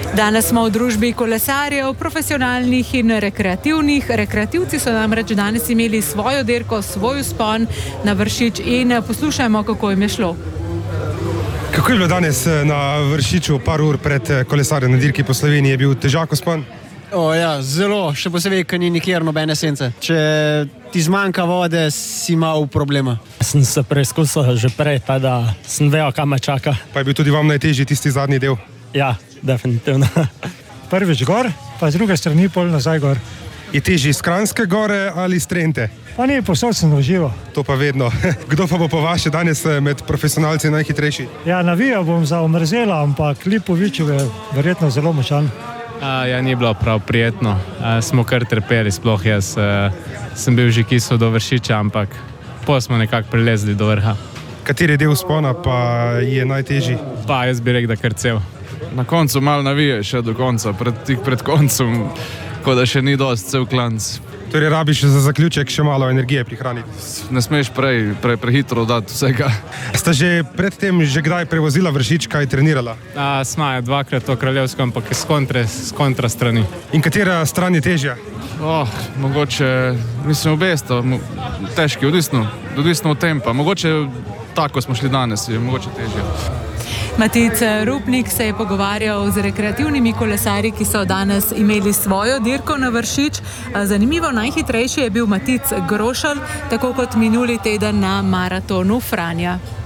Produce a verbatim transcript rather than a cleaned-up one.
Danes smo v družbi kolesarjev, profesionalnih in rekreativnih. Rekreativci so namreč danes imeli svojo dirko, svoj vzpon na Vršič in poslušajmo, kako jim je šlo. Kako je bilo danes na Vršiču par ur pred kolesarjem na dirki po Sloveniji? Je bil težak vzpon? O, ja, zelo, še posebej, ker ni nikjer nobene sence. Če ti zmanjka vode, si imel problema. Sem se preizkusil že prej, pa da sem vedel, kam me čaka. Pa je bil tudi vam najtežji tisti zadnji del? Ja, definitivno. Prvič gor, pa z druge strani pol nazaj gor. Je težji iz Kranjske gore ali iz Trente? Pa ni, povsod sem užival. To pa vedno. Kdo pa bo po vaše danes med profesionalci najhitrejši? Ja, navijal bom za Omerzela, ampak Lipović je verjetno zelo močan. A, ja, ni bilo prav prijetno. A, smo kar trpeli, sploh jaz a, sem bil že kisel do Vršiča, ampak pol smo nekako prilezli do vrha. Kateri del vzpona pa je najtežji? Pa jaz bi rekel, da kar cel. Na koncu malo navije še do konca, pred, tik pred koncem, ko da še ni dosti cel klanc. Torej rabiš za zaključek še malo energije prihraniti? Ne smeš prej, prej prehitro dati vsega. Sta že predtem že kdaj prevozila Vršič, kaj trenirala? A, smaja dvakrat v Kraljevsko, ampak s kontra, s kontra strani. In katera stran je težja? Oh, mogoče, mislim, obe sta težki, odvisno, odvisno od tempa. Mogoče tako smo šli danes, je mogoče težje. Matic Rupnik se je pogovarjal z rekreativnimi kolesarji, ki so danes imeli svojo dirko na Vršič. Zanimivo, najhitrejši je bil Matic Grošelj, tako kot minuli teden na maratonu Franja.